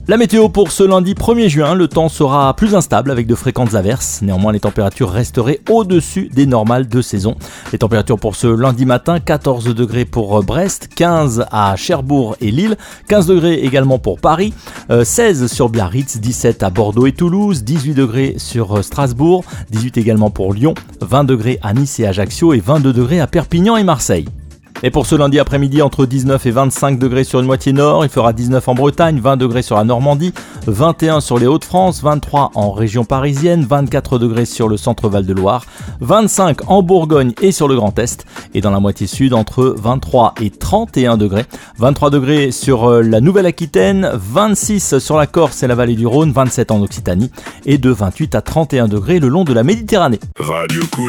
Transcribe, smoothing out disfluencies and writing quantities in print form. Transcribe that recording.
La météo pour ce lundi 1er juin, le temps sera plus instable avec de fréquentes averses. Néanmoins, les températures resteraient au-dessus des normales de saison. Les températures pour ce lundi matin, 14 degrés pour Brest, 15 à Cherbourg et Lille, 15 degrés également pour Paris, 16 sur Biarritz, 17 à Bordeaux et Toulouse, 18 degrés sur Strasbourg, 18 également pour Lyon, 20 degrés à Nice et Ajaccio et 22 degrés à Perpignan et Marseille. Et pour ce lundi après-midi, entre 19 et 25 degrés sur une moitié nord, il fera 19 en Bretagne, 20 degrés sur la Normandie, 21 sur les Hauts-de-France, 23 en région parisienne, 24 degrés sur le centre Val-de-Loire, 25 en Bourgogne et sur le Grand Est, et dans la moitié sud, entre 23 et 31 degrés, 23 degrés sur la Nouvelle-Aquitaine, 26 sur la Corse et la vallée du Rhône, 27 en Occitanie, et de 28 à 31 degrés le long de la Méditerranée.